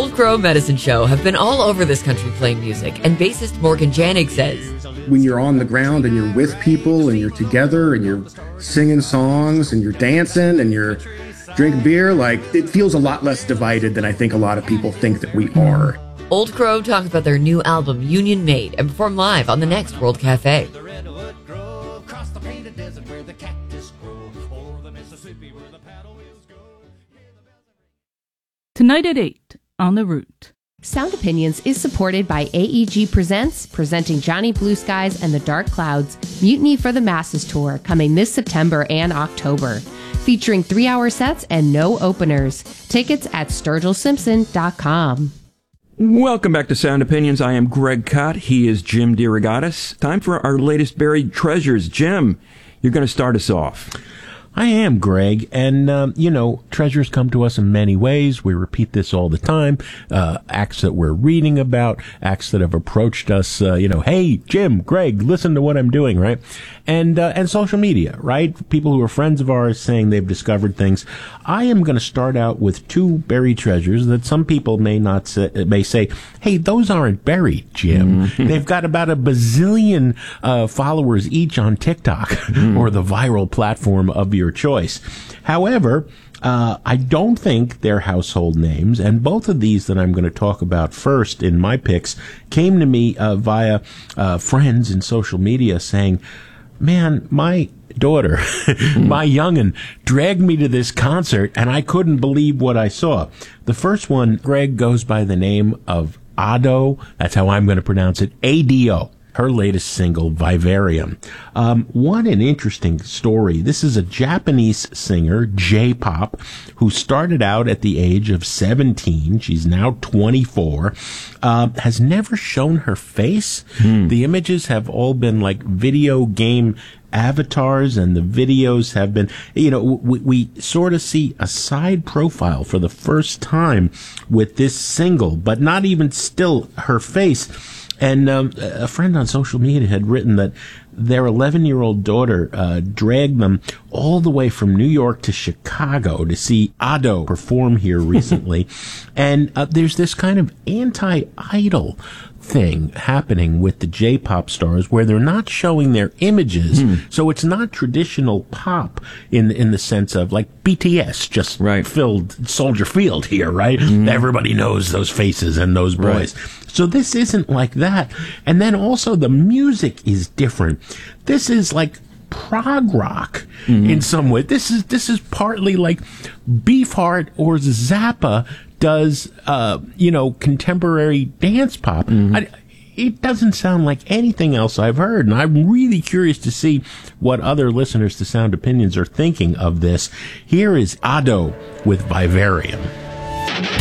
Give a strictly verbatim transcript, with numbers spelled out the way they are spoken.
Old Crow Medicine Show have been all over this country playing music, and bassist Morgan Janig says, when you're on the ground and you're with people and you're together and you're singing songs and you're dancing and you're drinking beer, like, it feels a lot less divided than I think a lot of people think that we are. Old Crow talk about their new album, Union Made, and perform live on the next World Cafe. Tonight at eight on The Root. Sound Opinions is supported by A E G Presents, presenting Johnny Blue Skies and the Dark Clouds Mutiny for the Masses Tour, coming this September and October. Featuring three-hour sets and no openers. Tickets at sturgill simpson dot com. Welcome back to Sound Opinions. I am Greg Cott. He is Jim DeRogatis. Time for our latest buried treasures. Jim, you're going to start us off. I am, Greg, and, um, you know, treasures come to us in many ways. We repeat this all the time. Uh, acts that we're reading about, acts that have approached us, uh, you know, hey, Jim, Greg, listen to what I'm doing, right? And, uh, and social media, right? People who are friends of ours saying they've discovered things. I am going to start out with two buried treasures that some people may not say, may say, hey, those aren't buried, Jim. Mm-hmm. They've got about a bazillion, uh, followers each on TikTok mm. or the viral platform of your your choice. However, uh, I don't think they're household names, and both of these that I'm going to talk about first in my picks came to me uh, via uh, friends in social media saying, man, my daughter, my young'un, dragged me to this concert, and I couldn't believe what I saw. The first one, Greg, goes by the name of Ado. That's how I'm going to pronounce it, A D O. Her latest single, Vivarium. Um, what an interesting story. This is a Japanese singer, J-pop, who started out at the age of seventeen. She's now twenty-four. Uh, has never shown her face. Hmm. The images have all been like video game avatars, and the videos have been, you know, we, we sort of see a side profile for the first time with this single, but not even still her face. And um, a friend on social media had written that their eleven-year-old daughter uh, dragged them all the way from New York to Chicago to see Ado perform here recently. And uh, there's this kind of anti-idol thing happening with the J-pop stars where they're not showing their images. Hmm. So it's not traditional pop in in the sense of like B T S just right. filled Soldier Field here, right? Hmm. Everybody knows those faces and those boys. Right. So this isn't like that. And then also the music is different. This is like prog rock mm-hmm. in some way. This is this is partly like Beefheart or Zappa does, uh, you know, contemporary dance pop. Mm-hmm. I, it doesn't sound like anything else I've heard, and I'm really curious to see what other listeners to Sound Opinions are thinking of this. Here is Ado with Vivarium.